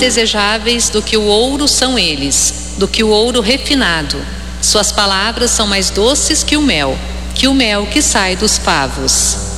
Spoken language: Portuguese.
desejáveis do que o ouro são eles, do que o ouro refinado. Suas palavras são mais doces que o mel que sai dos favos.